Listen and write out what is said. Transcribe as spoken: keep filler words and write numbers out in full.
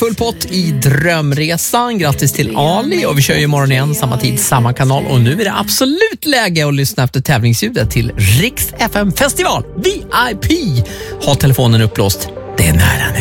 Full pott i drömresan. Grattis till Ali, och vi kör ju imorgon igen, samma tid, samma kanal. Och nu är det absolut läge att lyssna efter tävlingsljudet till Riks F M Festival V I P. Ha telefonen upplåst. Det är nära nu.